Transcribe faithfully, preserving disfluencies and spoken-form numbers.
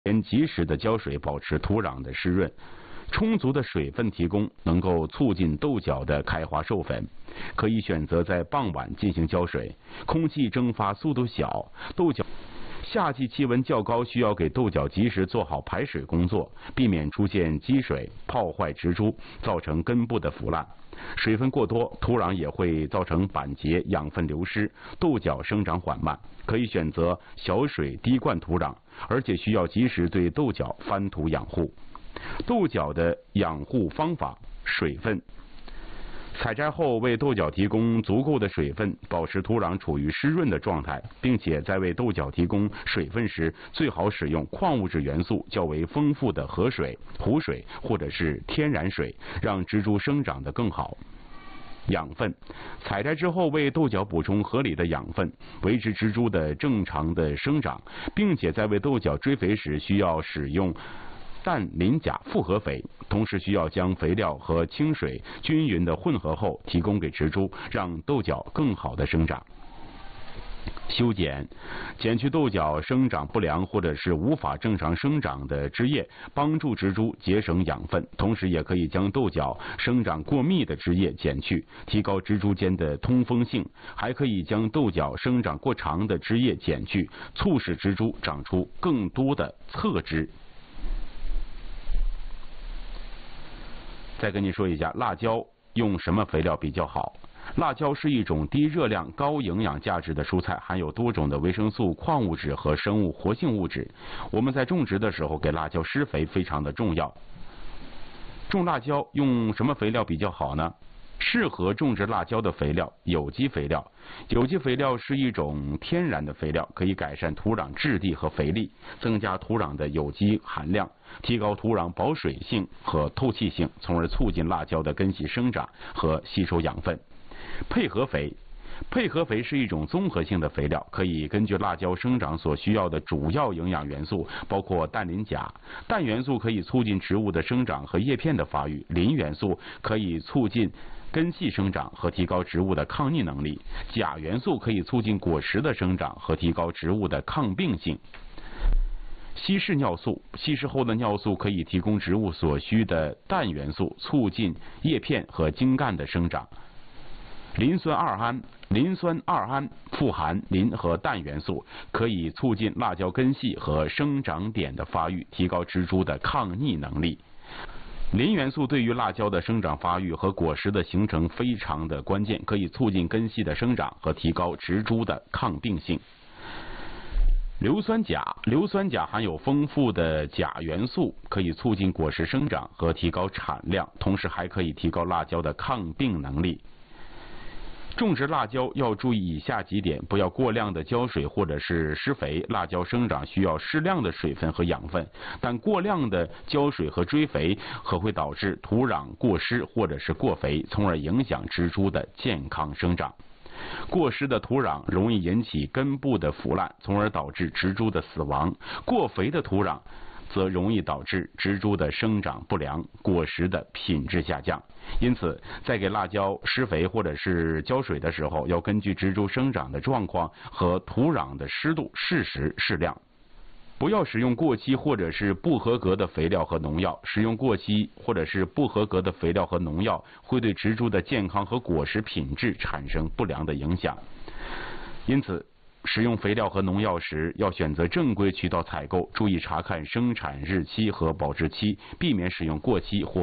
及时的浇水，保持土壤的湿润。充足的水分提供能够促进豆角的开花授粉，可以选择在傍晚进行浇水，空气蒸发速度小，豆角夏季气温较高，需要给豆角及时做好排水工作，避免出现积水泡坏植株，造成根部的腐烂。水分过多，土壤也会造成板结，养分流失，豆角生长缓慢。可以选择小水滴灌土壤，而且需要及时对豆角翻土养护。豆角的养护方法：水分。采摘后为豆角提供足够的水分，保持土壤处于湿润的状态，并且在为豆角提供水分时，最好使用矿物质元素较为丰富的河水、湖水或者是天然水，让植株生长得更好。养分，采摘之后为豆角补充合理的养分，维持植株的正常的生长，并且在为豆角追肥时需要使用氮磷钾复合肥，同时需要将肥料和清水均匀的混合后提供给植株，让豆角更好的生长。修剪，剪去豆角生长不良或者是无法正常生长的枝叶，帮助植株节省养分，同时也可以将豆角生长过密的枝叶剪去，提高植株间的通风性，还可以将豆角生长过长的枝叶剪去，促使植株长出更多的侧枝。再跟您说一下，辣椒用什么肥料比较好？辣椒是一种低热量、高营养价值的蔬菜，含有多种的维生素、矿物质和生物活性物质。我们在种植的时候给辣椒施肥非常的重要。种辣椒用什么肥料比较好呢？适合种植辣椒的肥料，有机肥料。有机肥料是一种天然的肥料，可以改善土壤质地和肥力，增加土壤的有机含量，提高土壤保水性和透气性，从而促进辣椒的根系生长和吸收养分。配合肥，配合肥是一种综合性的肥料，可以根据辣椒生长所需要的主要营养元素，包括氮磷钾。氮元素可以促进植物的生长和叶片的发育，磷元素可以促进根系生长和提高植物的抗逆能力，钾元素可以促进果实的生长和提高植物的抗病性。稀释尿素，稀释后的尿素可以提供植物所需的氮元素，促进叶片和茎干的生长。磷酸二铵，磷酸二铵富含磷和氮元素，可以促进辣椒根系和生长点的发育，提高植株的抗逆能力。磷元素对于辣椒的生长发育和果实的形成非常的关键，可以促进根系的生长和提高植株的抗病性。硫酸钾，硫酸钾含有丰富的钾元素，可以促进果实生长和提高产量，同时还可以提高辣椒的抗病能力。种植辣椒要注意以下几点：不要过量的浇水或者是施肥，辣椒生长需要适量的水分和养分，但过量的浇水和追肥可会导致土壤过湿或者是过肥，从而影响植株的健康生长。过湿的土壤容易引起根部的腐烂，从而导致植株的死亡；过肥的土壤则容易导致植株的生长不良，果实的品质下降。因此，在给辣椒施肥或者是浇水的时候，要根据植株生长的状况和土壤的湿度适时适量。不要使用过期或者是不合格的肥料和农药。使用过期或者是不合格的肥料和农药会对植株的健康和果实品质产生不良的影响。因此，使用肥料和农药时要选择正规渠道采购，注意查看生产日期和保质期，避免使用过期或